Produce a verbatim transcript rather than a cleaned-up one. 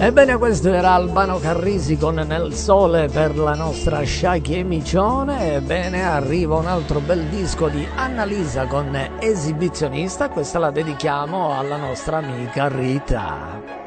Ebbene, questo era Albano Carrisi con Nel Sole per la nostra Sciacchi e Micione. Ebbene, arriva un altro bel disco di Annalisa con Esibizionista. Questa la dedichiamo alla nostra amica Rita.